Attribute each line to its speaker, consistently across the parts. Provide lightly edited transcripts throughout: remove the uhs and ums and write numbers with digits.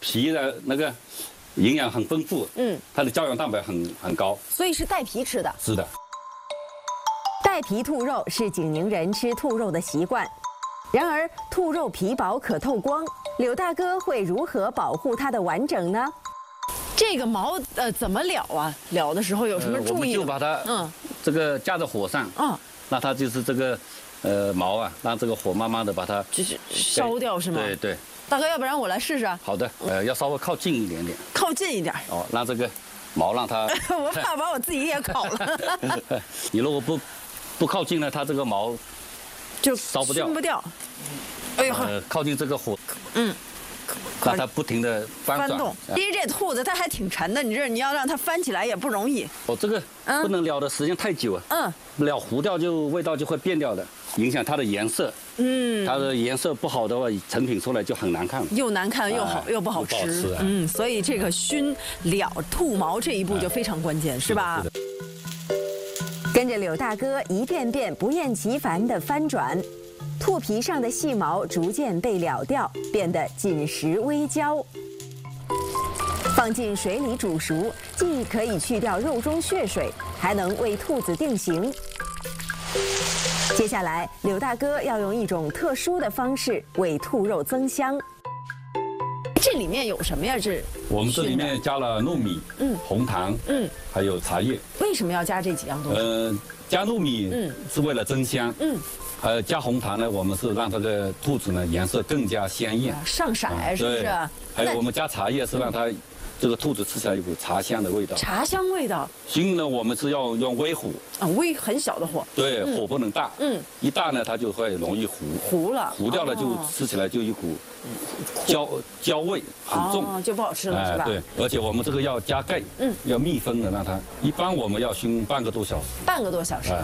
Speaker 1: 皮的那个营养很丰富，它的胶原蛋白很高，
Speaker 2: 所以是带皮吃的。
Speaker 1: 是的。
Speaker 3: 带皮兔肉是景宁人吃兔肉的习惯。然而，兔肉皮薄可透光，柳大哥会如何保护它的完整呢？
Speaker 2: 这个毛怎么燎啊？燎的时候有什么注意？
Speaker 1: 我们就把它这个架在火上，那它就是这个毛啊，让这个火慢慢的把它
Speaker 2: 就是烧掉是吗？
Speaker 1: 对对。
Speaker 2: 大哥，要不然我来试试啊？
Speaker 1: 好的，要稍微靠近一点点。
Speaker 2: 靠近一点。
Speaker 1: 哦，让这个毛让它。
Speaker 2: 我怕把我自己也烤了。
Speaker 1: 你如果不靠近呢，它这个毛
Speaker 2: 就
Speaker 1: 烧不掉。
Speaker 2: 熏不掉。哎呦，
Speaker 1: 靠近这个火，让它不停的翻动。
Speaker 2: 其实这兔子它还挺沉的，你要让它翻起来也不容易。
Speaker 1: 这个不能燎的时间太久啊。燎糊掉味道就会变掉的，影响它的颜色。它的颜色不好的话，成品出来就很难看。
Speaker 2: 又难看又不好吃。所以这个熏燎兔毛这一步就非常关键，是吧？
Speaker 3: 跟着柳大哥一遍遍不厌其烦地翻转。兔皮上的细毛逐渐被燎掉，变得紧实微焦。放进水里煮熟，既可以去掉肉中血水，还能为兔子定型。接下来，柳大哥要用一种特殊的方式为兔肉增香。
Speaker 2: 这里面有什么呀？
Speaker 1: 我们这里面加了糯米、红糖，还有茶叶。
Speaker 2: 为什么要加这几样东西？
Speaker 1: 加糯米是为了增香，加红糖呢，我们是让这个兔子呢颜色更加鲜艳，
Speaker 2: 上色是不是？
Speaker 1: 还有我们加茶叶是让它这个兔子吃起来有股茶香的味道。
Speaker 2: 茶香味道。
Speaker 1: 熏呢，我们是要用微火
Speaker 2: 很小的火。
Speaker 1: 对，火不能大。一大呢，它就会容易糊了，糊掉了就吃起来就一股焦味很重，
Speaker 2: 就不好吃了，是吧？
Speaker 1: 对，而且我们这个要加盖，要密封的，让它一般我们要熏半个多小时。
Speaker 2: 半个多小时。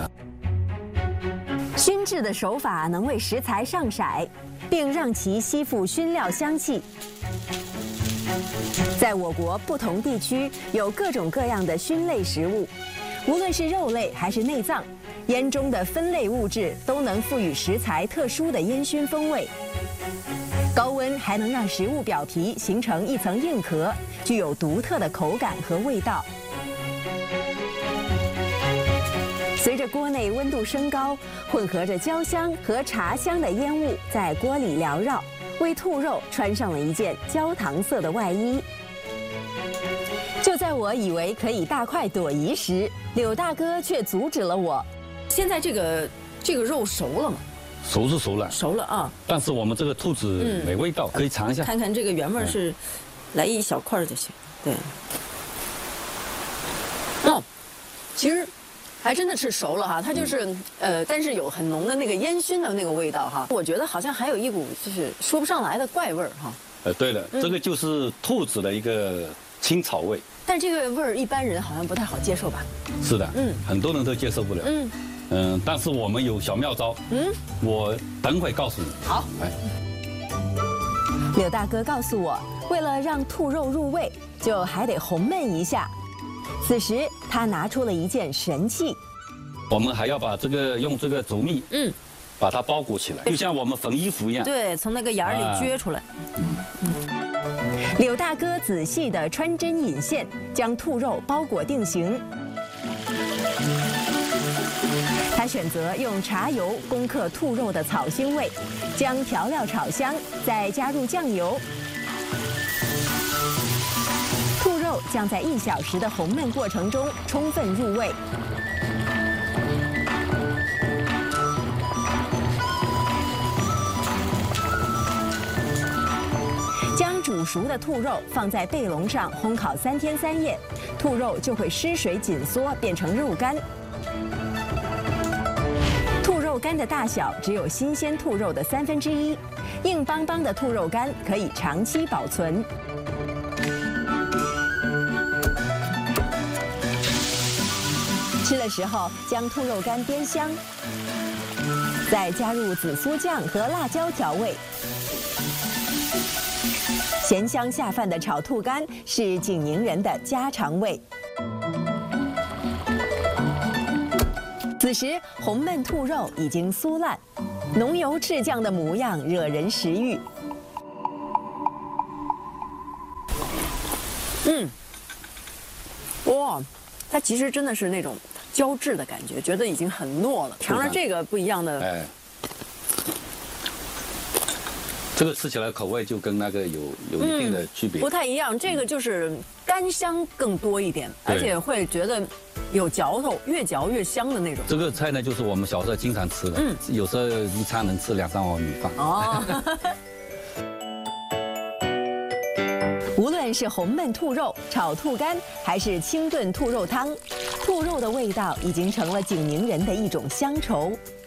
Speaker 3: 熏制的手法能为食材上色，并让其吸附熏料香气。在我国不同地区有各种各样的熏类食物，无论是肉类还是内脏，烟中的酚类物质都能赋予食材特殊的烟熏风味。高温还能让食物表皮形成一层硬壳，具有独特的口感和味道。随着锅内温度升高，混合着焦香和茶香的烟雾在锅里缭绕，为兔肉穿上了一件焦糖色的外衣。就在我以为可以大快朵颐时，柳大哥却阻止了我。
Speaker 2: 现在这个肉熟了吗？
Speaker 1: 熟是熟了，
Speaker 2: 熟了啊。但
Speaker 1: 是我们这个兔子没味道，可以尝一下，
Speaker 2: 看看这个原味是，来一小块就行。对。其实。还真的是熟了哈，它就是但是有很浓的那个烟熏的那个味道哈。我觉得好像还有一股就是说不上来的怪味儿哈。
Speaker 1: 对了，这个就是兔子的一个青草味。
Speaker 2: 但这个味儿一般人好像不太好接受吧？
Speaker 1: 是的，很多人都接受不了。但是我们有小妙招。我等会告诉你。
Speaker 2: 好。
Speaker 3: 柳大哥告诉我，为了让兔肉入味，就还得红焖一下。此时，他拿出了一件神器。
Speaker 1: 我们还要把用这个竹篾，把它包裹起来，就像我们缝衣服一样。
Speaker 2: 对，从那个眼儿里撅出来。
Speaker 3: 柳大哥仔细地穿针引线，将兔肉包裹定型。他选择用茶油攻克兔肉的草腥味，将调料炒香，再加入酱油。兔肉将在1小时的红焖过程中充分入味。将煮熟的兔肉放在背笼上烘烤3天3夜，兔肉就会失水紧缩，变成肉干。兔肉干的大小只有新鲜兔肉的1/3，硬邦邦的兔肉干可以长期保存。吃的时候将兔肉干煸香，再加入紫苏酱和辣椒调味。咸香下饭的炒兔肝是景宁人的家常味。此时红焖兔肉已经酥烂，浓油赤酱的模样惹人食欲。
Speaker 2: 哇，它其实真的是那种胶质的感觉，觉得已经很糯了。尝尝这个不一样的，
Speaker 1: 哎，这个吃起来口味就跟那个有一定的区别，
Speaker 2: 不太一样。这个就是干香更多一点，而且会觉得有嚼头，越嚼越香的那种。
Speaker 1: 这个菜呢，就是我们小时候经常吃的，有时候一餐能吃2、3碗米饭。
Speaker 2: 哦。
Speaker 3: 无论是红焖兔肉、炒兔肝，还是清炖兔肉汤，兔肉的味道已经成了景宁人的一种乡愁。